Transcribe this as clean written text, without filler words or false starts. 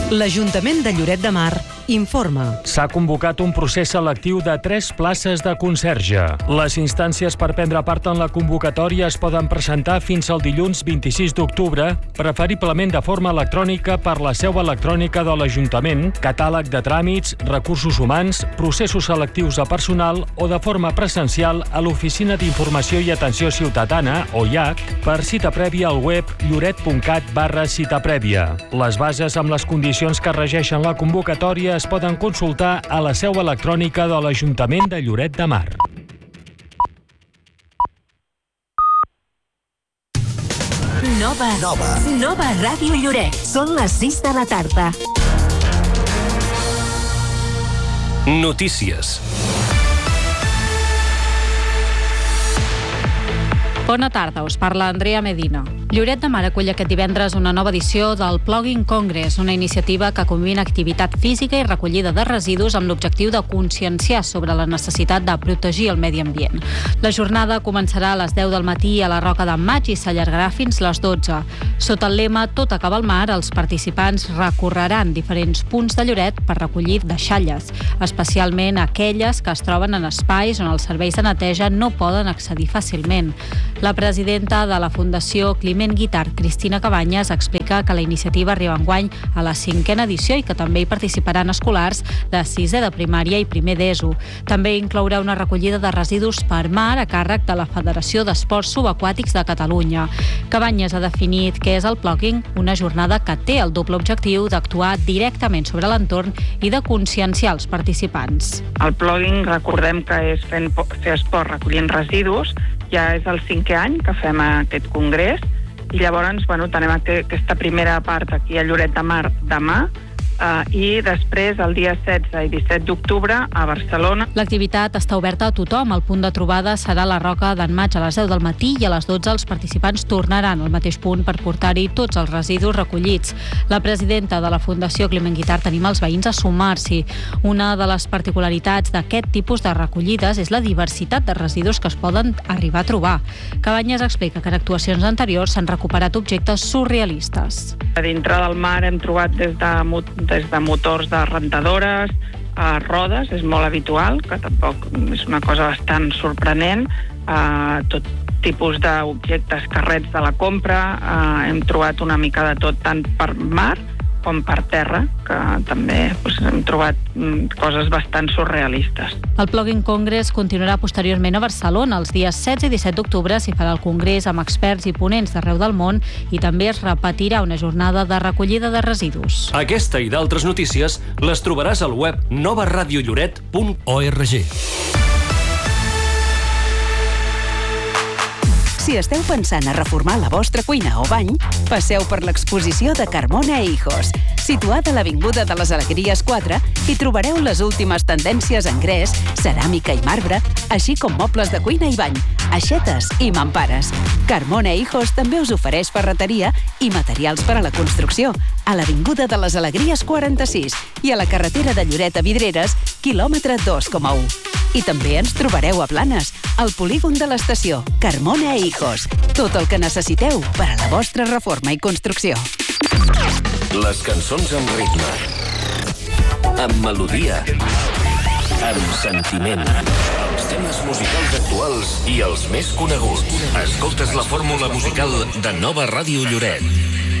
L'Ajuntament de Lloret de Mar informa. S'ha convocat un procés selectiu de 3 places de conserge. Les instàncies per prendre part en la convocatòria es poden presentar fins al dilluns 26 d'octubre, preferiblement de forma electrònica per la seu electrònica de l'Ajuntament, catàleg de tràmits, recursos humans, processos selectius de personal o de forma presencial a l'Oficina d'Informació i Atenció Ciutadana, o IAC, per cita prèvia al web lloret.cat/cita prèvia. Les bases amb les condicions que regeixen la convocatòria es poden consultar a la seu electrònica de l'Ajuntament de Lloret de Mar. Nova Ràdio Lloret. Són les 6 de la tarda. Notícies. Bona tarda, us parla Andrea Medina. Lloret de Mar acull aquest divendres una nova edició del Plogging Congress, una iniciativa que combina activitat física i recollida de residus amb l'objectiu de conscienciar sobre la necessitat de protegir el medi ambient. La jornada començarà a les 10 del matí a la Roca d'en Maig i s'allargarà fins les 12. Sota el lema Tot acaba al mar, els participants recorreran diferents punts de Lloret per recollir deixalles, especialment aquelles que es troben en espais on els serveis de neteja no poden accedir fàcilment. La presidenta de la Fundació Climent Guitart, Cristina Cabanyes, explica que la iniciativa arriba enguany a la 5a edició i que també hi participaran escolars de 6è de primària i 1è d'ESO. També inclourà una recollida de residus per mar a càrrec de la Federació d'Esports Subaquàtics de Catalunya. Cabanyes ha definit què és el plogging, una jornada que té el doble objectiu d'actuar directament sobre l'entorn i de conscienciar els participants. El plogging, recordem que és fer esport recollint residus. Ja és el 5è any que fem aquest congrés i llavors tenim aquesta primera part aquí a Lloret de Mar demà i després el dia 16 i 17 d'octubre a Barcelona. L'activitat està oberta a tothom. El punt de trobada serà la Roca d'en Maig a les 10 del matí i a les 12 els participants tornaran al mateix punt per portar-hi tots els residus recollits. La presidenta de la Fundació Climent Guitart anima els veïns a sumar-s'hi. Una de les particularitats d'aquest tipus de recollides és la diversitat de residus que es poden arribar a trobar. Cabanyes explica que en actuacions anteriors s'han recuperat objectes surrealistes. A dintre del mar hem trobat des de motors de rentadores a rodes, és molt habitual, que tampoc és una cosa bastant sorprenent, tot tipus d'objectes, carrets de la compra, hem trobat una mica de tot, tant per mar com per terra, que també hem trobat coses bastant surrealistes. El Plogging Congress continuarà posteriorment a Barcelona. Els dies 16 i 17 d'octubre s'hi farà el congrés amb experts i ponents d'arreu del món i també es repetirà una jornada de recollida de residus. Aquesta i d'altres notícies les trobaràs al web novaradiolloret.org. Si esteu pensant a reformar la vostra cuina o bany, passeu per l'exposició de Carmona Hijos. Situada a l'Avinguda de les Alegries 4, hi trobareu les últimes tendències en gres, ceràmica i marbre, així com mobles de cuina i bany, aixetes i mampares. Carmona Hijos també us ofereix ferreteria i materials per a la construcció a l'Avinguda de les Alegries 46 i a la carretera de Lloret a Vidreres, quilòmetre 2,1. I també ens trobareu a Blanes, al polígon de l'estació. Carmona Hijos. Tot el que necessiteu per a la vostra reforma i construcció. Les cançons amb ritme, amb melodia, amb sentiment. Els temes musicals actuals i els més coneguts. Escoltes la fórmula musical de Nova Ràdio Lloret.